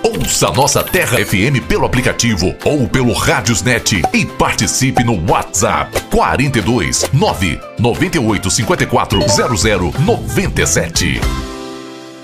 Ouça nossa Terra FM pelo aplicativo ou pelo Radiosnet e participe no WhatsApp 42 9 98 54 00 97.